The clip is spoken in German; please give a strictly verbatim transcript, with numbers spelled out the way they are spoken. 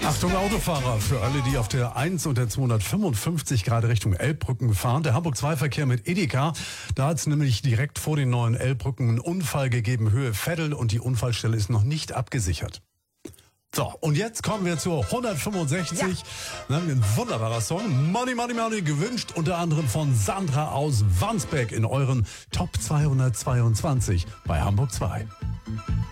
Achtung Autofahrer, für alle, die auf der eins und der zweihundertfünfundfünfzig gerade Richtung Elbbrücken fahren. Der Hamburg zwei Verkehr mit Edeka, da hat es nämlich direkt vor den neuen Elbbrücken einen Unfall gegeben, Höhe Veddel, und die Unfallstelle ist noch nicht abgesichert. So, und jetzt kommen wir zur hundertfünfundsechzig. Ja. Ein wunderbarer Song, Money, Money, Money, gewünscht unter anderem von Sandra aus Wandsbek in euren Top zweihundertzweiundzwanzig bei Hamburg zwei.